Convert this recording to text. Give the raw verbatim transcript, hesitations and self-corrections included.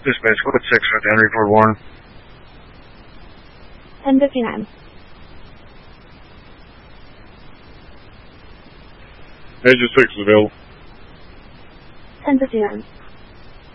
Dispatch, code six, right down, report Warren. ten fifty-nine. Engine six is available. ten fifty-nine.